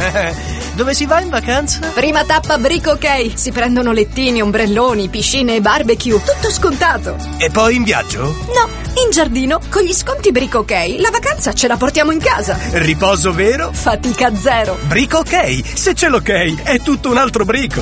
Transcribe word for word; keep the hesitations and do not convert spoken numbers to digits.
Dove si va in vacanza? Prima tappa Brico Ok. Si prendono lettini, ombrelloni, piscine e barbecue. Tutto scontato. E poi in viaggio? No, in giardino. Con gli sconti Brico Ok, la vacanza ce la portiamo in casa. Riposo vero? Fatica zero. Brico Ok. Se c'è l'ok, è tutto un altro brico.